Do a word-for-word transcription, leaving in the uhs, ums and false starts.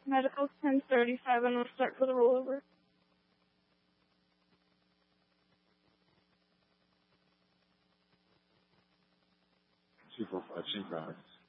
Medical's ten thirty-five and we'll start for the rollover. two four five, synchronize.